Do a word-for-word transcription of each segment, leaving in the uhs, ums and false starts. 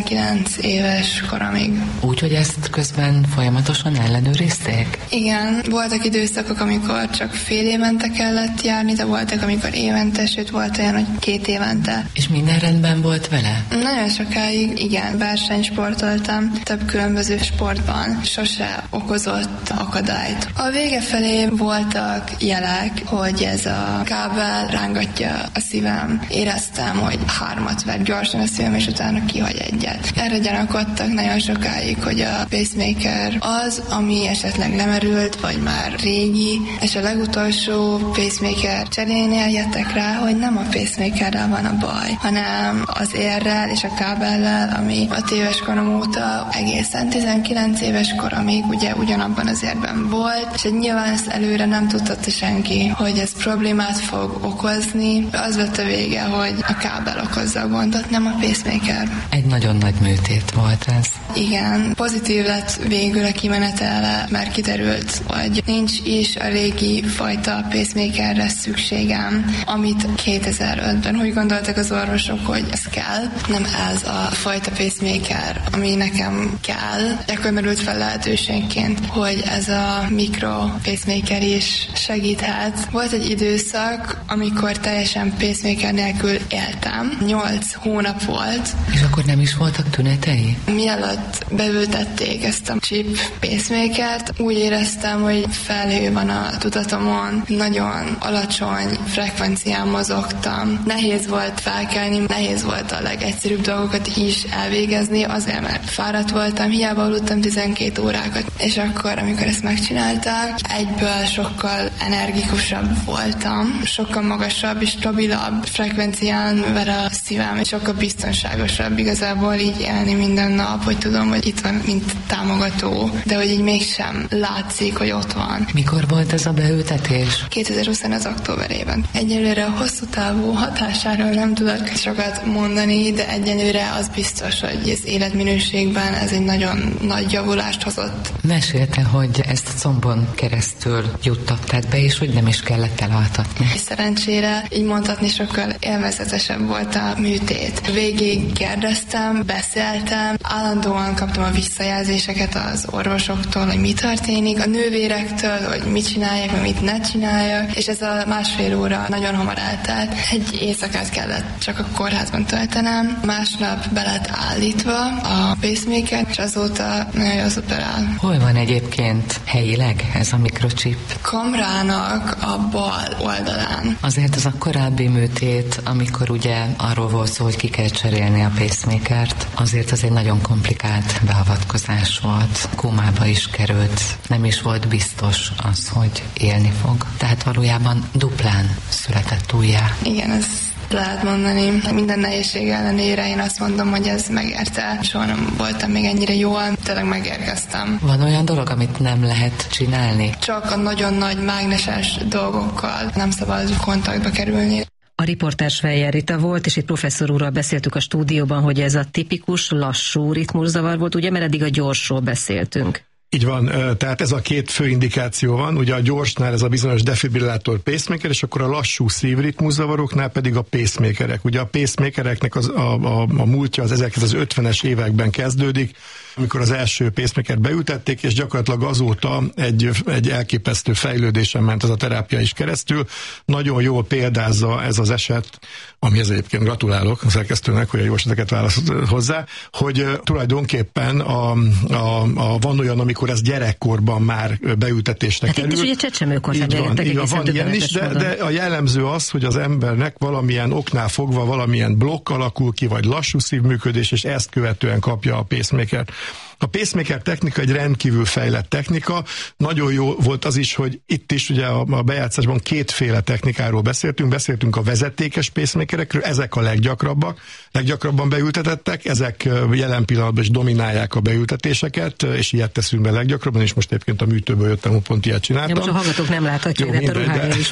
tizenkilenc éves koromig. Úgy, hogy ezt közben folyamatosan ellenőrizték? Igen, voltak időszakok, amikor csak fél évente kellett járni, de voltak, amikor évente, sőt volt olyan, hogy két évente. És minden rendben volt vele? Nagyon sokáig, igen, versenysportoltam, több különböző sportban, sose okozott akadályt. A vége felé voltak jelek, hogy ez a kábel rángatja a szívem. Éreztem, hogy hármat ver gyorsan a szívem, és utána kihagy egyet. Erre gyanakodtak nagyon sokáig, hogy a pacemaker az, ami esetleg lemerült, vagy már régi, és a legutolsó pacemaker cserénél jöttek rá, hogy nem a pacemakerrel van a baj, hanem az érrel és a kábellel, ami öt éves korom óta egészen tizenkilenc éves koromig ugye ugyanabban az érben volt, és nyilván ezt előre nem tudta senki, hogy ez problémát fog okozni. Az lett a vége, hogy a kábel okozza a gondot, nem a pacemaker. Egy nagyon nagy műtét volt ez. Igen, pozitív lett végül a kimenetele, mert kiderült, hogy nincs is a régi fajta pacemakerre szükségem, amit kétezer-ötben úgy gondoltak az orvosok, hogy ez kell. Nem ez a fajta pacemaker, ami nekem kell. Ekkor merült fel lehetőségként, hogy ez a mikro pacemaker is segíthet. Volt egy időszak, amikor teljesen pacemaker nélkül éltem. Nyolc hónap volt. És akkor nem is voltak tünetei? Mielőtt beültették ezt a chip pacemakert, úgy éreztem, hogy felhő van a tudatomon, nagyon alacsony frekvencián mozogtam. Nehéz volt felkelni, nehéz volt a legegyszerűbb dolgokat is elvégezni, azért mert fáradt voltam, hiába aludtam tizenkét órákat. És akkor, amikor ezt megcsinálták, egyből sokkal energikusabb voltam, sokkal magasabb és stabilabb frekvencián ver a szívem, és sokkal biztonságosabb igazából így élni minden nap, hogy tudom, hogy itt van, mint támogató, de hogy így mégsem látszik, hogy ott van. Mikor volt ez a beültetés? kétezer-húsz az októberében. Egyelőre a hosszú távú hatásáról nem tudok sokat mondani, de egyelőre az biztos, hogy az életminőségben ez egy nagyon nagy javulást hozott. Mesélte, hogy ezt combon keresztül juttatták be, és hogy nem is kellett elaltatni. És szerencsére így mondhatni sokkal élvezetesebb volt a műtét. Végig kérdeztem, beszéltem, állandóan kaptam a visszajelzéseket az orvosoktól, hogy mi történik, a nővérektől, hogy mit csináljak, vagy mit ne csináljak, és ez a másfél óra nagyon hamar eltelt. Egy éjszakát kellett csak a kórházban töltenem, másnap be lett állítva a pacemaker, és azóta nagyon az operál. Hol van egyébként helyileg ez a mikrochip? Kamrának a bal oldalán. Azért az a korábbi műtét, amikor ugye arról volt szó, hogy ki kell cserélni a pacemakert, azért az egy nagyon komplikált beavatkozás volt. Kómába is került, nem is volt biztos az, hogy élni fog. Tehát valójában duplán született újjá. Igen, ez lehet mondani. Minden nehézség ellenére én azt mondom, hogy ez megérte. Soha nem voltam még ennyire jól, tényleg megérkeztem. Van olyan dolog, amit nem lehet csinálni? Csak a nagyon nagy mágneses dolgokkal nem szabad kontaktba kerülni. A riporters Fejer Rita volt, és itt professzor úrral beszéltük a stúdióban, hogy ez a tipikus lassú ritmuszavar volt, ugye, mert eddig a gyorsról beszéltünk. Így van, tehát ez a két fő indikáció van, ugye a gyorsnál ez a bizonyos defibrillátor pacemaker, és akkor a lassú szívritmuszavaroknál pedig a pacemakerek. Ugye a pacemakereknek az, a, a, a múltja az ezerkilencszázötvenes években kezdődik, amikor az első pacemakert beültették, és gyakorlatilag azóta egy, egy elképesztő fejlődésen ment ez a terápia is keresztül. Nagyon jól példázza ez az eset, amihez egyébként gratulálok a szerkesztőnek, hogy a jó eseteket válaszolt hozzá, hogy tulajdonképpen a, a, a, van olyan, amikor ez gyerekkorban már beültetésre hát kerül. Hát itt is ugye csecsemőkorban gyerektek, van, van ilyen is, de, de a jellemző az, hogy az embernek valamilyen oknál fogva valamilyen blokk alakul ki, vagy lassú szívműködés, és ezt követően kapja a pacemakert. A pacemaker technika egy rendkívül fejlett technika. Nagyon jó volt az is, hogy itt is ugye a, a bejátszásban kétféle technikáról beszéltünk. Beszéltünk a vezetékes pacemakerekről, ezek a leggyakrabbak, leggyakrabban beültetettek, ezek jelen pillanatban is dominálják a beültetéseket, és ilyet teszünk be leggyakrabban, és most egyébként a műtőből jöttem, pont ilyet csináltam. Ja, most a hallgatók nem láthatják, de a ruhája is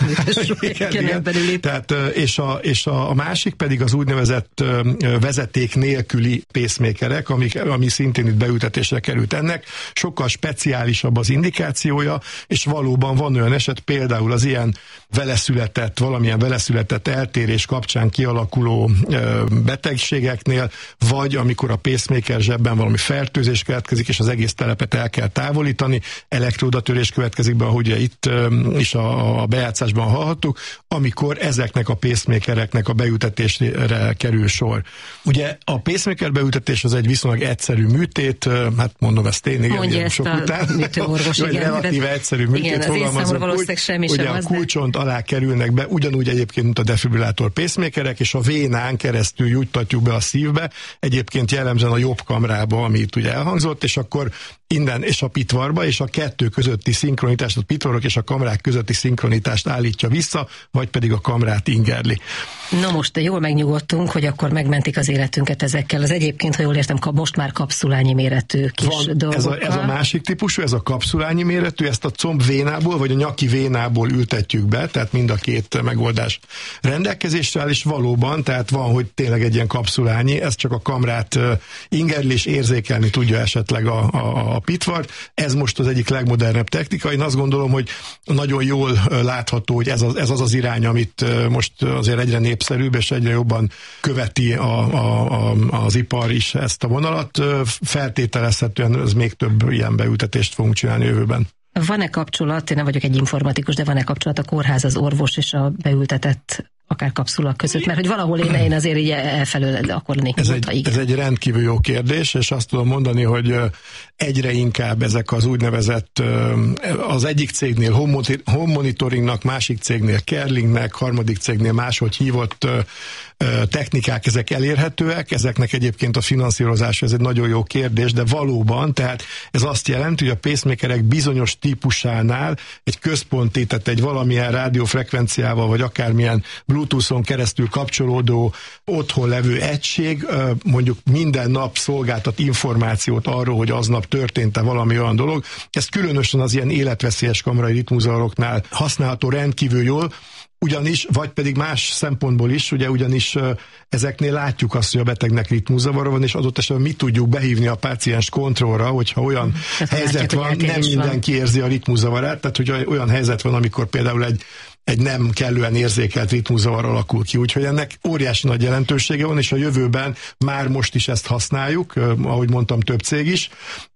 műtős. Tehát, és a, és a, a másik pedig az úgynevezett vezeték nélküli pacemakerek, amik, ami szintén itt beültetésre került. Ennek sokkal speciálisabb az indikációja, és valóban van olyan eset, például az ilyen veleszületett, valamilyen veleszületett eltérés kapcsán kialakuló betegségeknél, vagy amikor a pacemaker zsebben valami fertőzés keletkezik, és az egész telepet el kell távolítani, elektródatörés következik be, ahogy itt is a, a bejátszásban hallhattuk, amikor ezeknek a pacemakereknek a beültetésre kerül sor. Ugye a pacemaker beültetés az egy viszonylag egyszerű műtét, hát mondom ezt én, igen, mondja ezt sok a után. műtőorvos, igen. Relatíve egyszerű műtét, igen, fogalmazok úgy, semmi ugye sem a az, kulcsont de... alá kerülnek be, ugyanúgy egyébként, mint a defibrillátor pacemakerek, és a vénán keresztül juttatjuk be a szívbe, egyébként jellemzően a jobb kamrába, ami itt ugye elhangzott, és akkor innen és a pitvarba, és a kettő közötti szinkronitást, a pitvarok és a kamrák közötti szinkronitást állítja vissza, vagy pedig a kamrát ingerli. Na most jól megnyugodtunk, hogy akkor megmentik az életünket ezekkel. Az egyébként, ha jól értem, most már kapszulányi méretű kis Van, dolgokkal. Ez a, ez a másik típusú, ez a kapszulányi méretű, ezt a combvénából, vagy a nyaki vénából ültetjük be, tehát mind a két megoldás rendelkezésre áll, és valóban, tehát van, hogy tényleg egy ilyen kapszulányi, ez csak a kamrát ingerli és érzékelni tudja esetleg a, a, a pitvart. Ez most az egyik legmodernebb technika. Én azt gondolom, hogy nagyon jól látható, hogy ez az ez az, az irány, amit most azért egyre népszerűbb, és egyre jobban követi a, a, a, az ipar is ezt a vonalat. Feltételezhetően ez még több ilyen beültetést fogunk csinálni jövőben. Van-e kapcsolat, én nem vagyok egy informatikus, de van-e kapcsolat a kórház, az orvos és a beültetett akár kapszula között? Mert hogy valahol én, én azért így elfelől akarnék. Ez egy, ez egy rendkívül jó kérdés, és azt tudom mondani, hogy egyre inkább ezek az úgynevezett, az egyik cégnél home monitoringnak, másik cégnél Kerlingnek, harmadik cégnél máshogy hívott technikák, ezek elérhetőek, ezeknek egyébként a finanszírozása, ez egy nagyon jó kérdés, de valóban, tehát ez azt jelenti, hogy a pacemakerek bizonyos típusánál egy központi, tehát egy valamilyen rádiófrekvenciával, vagy akármilyen Bluetooth-on keresztül kapcsolódó otthon levő egység mondjuk minden nap szolgáltat információt arról, hogy aznap történt-e valami olyan dolog. Ez különösen az ilyen életveszélyes kamrai ritmuszavaroknál használható rendkívül jól, ugyanis, vagy pedig más szempontból is, ugye ugyanis ezeknél látjuk azt, hogy a betegnek ritmuszavara van, és adott esetben mi tudjuk behívni a páciens kontrollra, hogyha olyan tehát helyzet látjuk, van, nem mindenki van. Érzi a ritmuszavarát, tehát hogy olyan helyzet van, amikor például egy egy nem kellően érzékelt ritmuszavar alakul ki. Úgyhogy ennek óriási nagy jelentősége van, és a jövőben már most is ezt használjuk, ahogy mondtam, több cég is,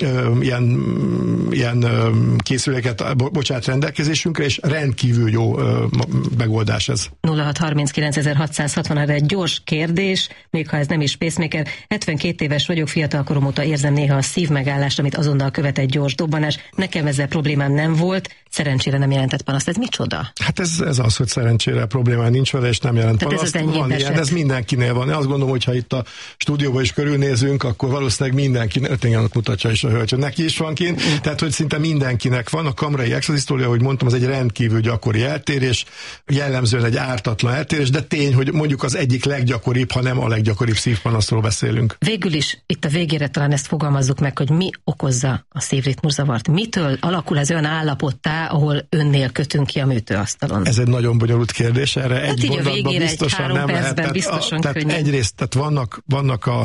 ilyen, ilyen készüléket bocsát rendelkezésünkre, és rendkívül jó megoldás ez. nulla hat harminckilenc ezerhatszázhatvan egy gyors kérdés, még ha ez nem is pacemaker. hetvenkét éves vagyok, fiatalkorom óta érzem néha a szívmegállást, amit azonnal követ egy gyors dobbanás. Nekem ezzel problémám nem volt, szerencsére nem jelentett panaszt. Ez micsoda? Hát ez Ez az, hogy szerencsére probléma nincs vele, és nem jelent panaszt. Van ilyen, ez mindenkinél van. Én azt gondolom, hogy ha itt a stúdióban is körülnézünk, akkor valószínűleg mindenkinek, tényleg mutatja is a hölgy, hogy neki is van kint, mm. tehát hogy szinte mindenkinek van. A kamrai extradisztólia, ahogy mondtam, az egy rendkívül gyakori eltérés, jellemzően egy ártatlan eltérés, de tény, hogy mondjuk az egyik leggyakoribb, ha nem a leggyakoribb szívpanaszról beszélünk. Végül is itt a végére talán ezt fogalmazzuk meg, hogy mi okozza a szívritmuszavart. Mitől alakul ez olyan állapottá, ahol önnél kötünk ki a műtőasztalon? Ez egy nagyon bonyolult kérdés, erre hát egy mondatban biztosan nem lehet. Tehát, biztosan tehát egyrészt tehát vannak, vannak a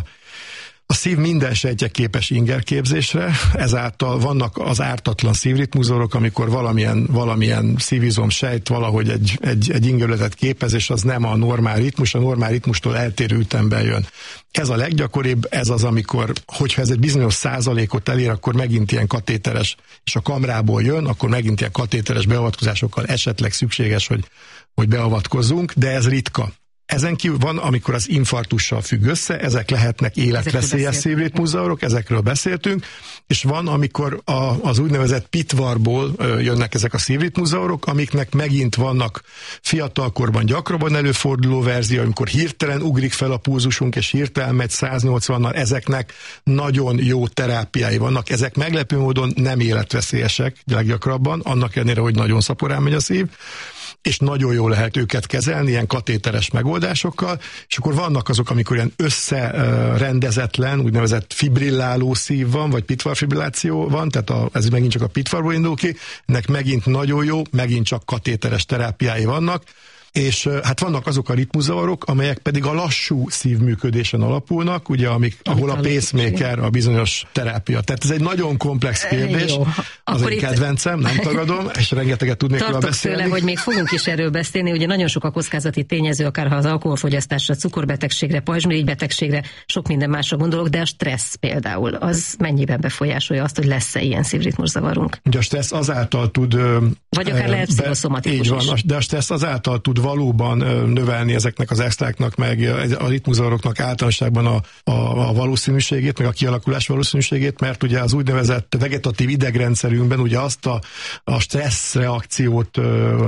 A szív minden sejtje képes ingerképzésre, ezáltal vannak az ártatlan szívritmuzorok, amikor valamilyen, valamilyen szívizom sejt valahogy egy, egy, egy ingerületet képez, és az nem a normál ritmus, a normál ritmustól eltérő ütemben jön. Ez a leggyakoribb, ez az, amikor, hogyha ez egy bizonyos százalékot elér, akkor megint ilyen katéteres, és a kamrából jön, akkor megint ilyen katéteres beavatkozásokkal esetleg szükséges, hogy, hogy beavatkozzunk, de ez ritka. Ezen kívül van, amikor az infarktussal függ össze, ezek lehetnek életveszélyes szívritmuszavarok, ezekről beszéltünk, és van, amikor a, az úgynevezett pitvarból ö, jönnek ezek a szívritmuszavarok, amiknek megint vannak fiatalkorban gyakrabban előforduló verzió, amikor hirtelen ugrik fel a pulzusunk, és hirtelen megy száznyolcvannal, ezeknek nagyon jó terápiái vannak. Ezek meglepő módon nem életveszélyesek leggyakrabban, annak ellenére, hogy nagyon szaporán megy a szív, és nagyon jól lehet őket kezelni, ilyen katéteres megoldásokkal, és akkor vannak azok, amikor ilyen összerendezetlen, úgynevezett fibrilláló szív van, vagy pitvarfibrilláció van, tehát a, ez megint csak a pitvarból indul ki, ennek megint nagyon jó, megint csak katéteres terápiái vannak. és hát vannak azok a ritmuszavarok, amelyek pedig a lassú szívműködésen alapulnak, ugye, amik, ahol a pacemaker a bizonyos terápia. Tehát ez egy nagyon komplex kérdés, Jó. az egy kedvencem, nem tagadom, és rengeteget tudnék róla beszélni. Tőle, hogy még fogunk is erről beszélni, ugye nagyon sok a kockázati tényező, akár ha az alkoholfogyasztásra, cukorbetegségre, pajzsmirigybetegségre, sok minden másra gondolok, de a stressz például, az mennyiben befolyásolja azt, hogy lesz-e ilyen szívritmuszavarunk? Ugye a stressz azáltal tud... Vagy akár lehet pszichoszomatikus így van, is. De a stressz azáltal tud valóban növelni ezeknek az extráknak, meg a ritmuszavaroknak általánosságban a, a, a valószínűségét, meg a kialakulás valószínűségét, mert ugye az úgynevezett vegetatív idegrendszerünkben ugye azt a, a stressz reakciót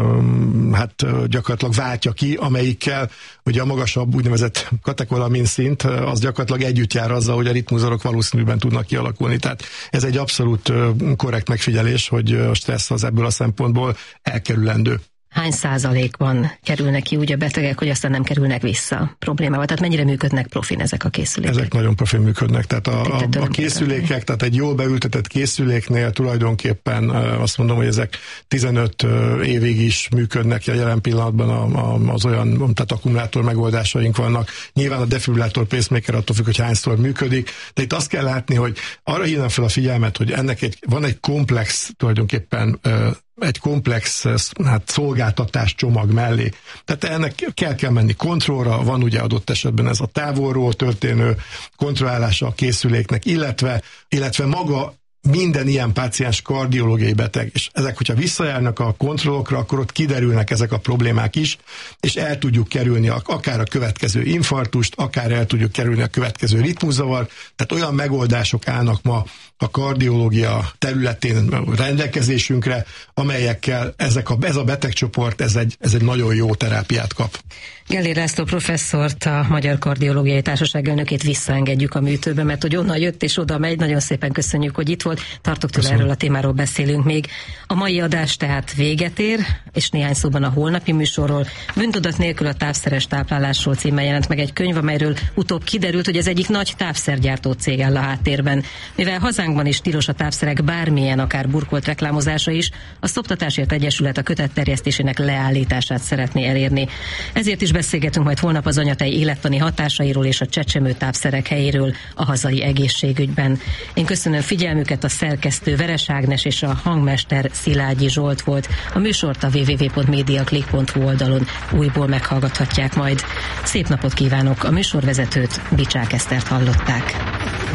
hát gyakorlatilag váltja ki, amelyikkel ugye a magasabb úgynevezett katekolamin szint az gyakorlatilag együtt jár azzal, hogy a ritmuszavarok valószínűben tudnak kialakulni. Tehát ez egy abszolút korrekt megfigyelés, hogy a stressz az ebből a szempontból elkerülendő. Hány százalékban kerülnek ki úgy a betegek, hogy aztán nem kerülnek vissza problémával? Tehát mennyire működnek profin ezek a készülékek? Ezek nagyon profin működnek. Tehát a, a, a készülékek, tehát egy jól beültetett készüléknél tulajdonképpen azt mondom, hogy ezek tizenöt évig is működnek. A jelen pillanatban a, a, az olyan, tehát akkumulátor megoldásaink vannak. Nyilván a defibrillátor pacemaker attól függ, hogy hányszor működik, de itt azt kell látni, hogy arra hívnám fel a figyelmet, hogy ennek egy, van egy komplex tulajdonképpen egy komplex hát, szolgáltatás csomag mellé. Tehát ennek kell kell menni kontrollra, van ugye adott esetben ez a távolról történő kontrollálása a készüléknek, illetve, illetve maga minden ilyen páciens kardiológiai beteg, és ezek, hogyha visszajárnak a kontrollokra, akkor ott kiderülnek ezek a problémák is, és el tudjuk kerülni akár a következő infarktust, akár el tudjuk kerülni a következő ritmuszavar, tehát olyan megoldások állnak ma a kardiológia területén rendelkezésünkre, amelyekkel ezek a, ez a betegcsoport, ez egy, ez egy nagyon jó terápiát kap. Gellér László professzort, a Magyar Kardiológiai Társaság elnökét visszaengedjük a műtőbe, mert hogy onnan jött és oda megy. Nagyon szépen köszönjük, hogy itt volt. Tartok tőle, erről a témáról beszélünk még. A mai adás tehát véget ér, és néhány szóban a holnapi műsorról. Bűntudat nélkül a távszeres táplálásról címmel jelent meg egy könyv, amelyről utóbb kiderült, hogy ez egyik nagy távszergyártó cég áll a háttérben. Mivel hazánkban is tilos a távszerek bármilyen, akár burkolt reklámozása is, a Szoptatásért Egyesület a kötet terjesztésének leállítását szeretné elérni. Ezért is beszélgetünk majd holnap az anyatej élettani hatásairól és a csecsemő távszerek helyéről a hazai egészségügyben. Én köszönöm figyelmüket, a szerkesztő Veres Ágnes és a hangmester Szilágyi Zsolt volt. A műsort a double-u double-u double-u pont mediaclick pont hu oldalon újból meghallgathatják majd. Szép napot kívánok, a műsorvezetőt, Bicsák Esztert hallották.